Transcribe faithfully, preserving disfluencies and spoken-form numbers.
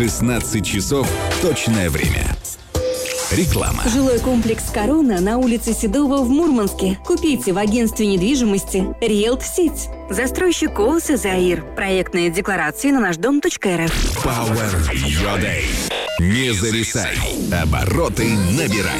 шестнадцать часов точное время. Реклама. Жилой комплекс «Корона» на улице Седова в Мурманске. Купите в агентстве недвижимости «Риэлт Сеть». Застройщик ООО «Заир». Проектные декларации на наш дом точка эр эф. Power Your Day. Не зависай. Обороты набирай.